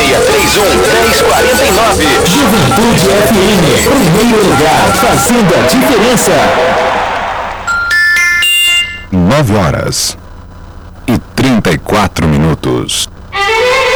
3631-1049. Juventude FM, primeiro lugar, fazendo a diferença. 9 horas e 34 minutos.